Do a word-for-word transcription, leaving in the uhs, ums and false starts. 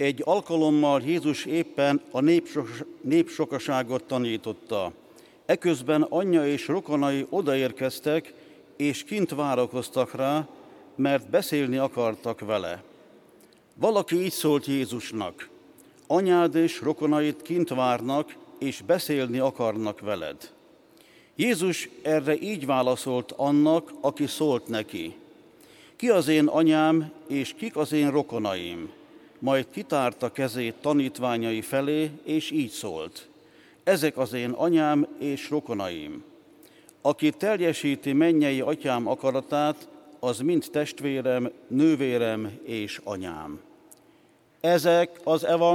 Egy alkalommal Jézus éppen a népsos- népsokaságot tanította. Eközben anyja és rokonai odaérkeztek, és kint várakoztak rá, mert beszélni akartak vele. Valaki így szólt Jézusnak: anyád és rokonaid kint várnak, és beszélni akarnak veled. Jézus erre így válaszolt annak, aki szólt neki: ki az én anyám, és kik az én rokonaim? Majd kitárta kezét tanítványai felé, és így szólt: ezek az én anyám és rokonaim. Aki teljesíti mennyei atyám akaratát, az mind testvérem, nővérem és anyám. Ezek az evangéliumok.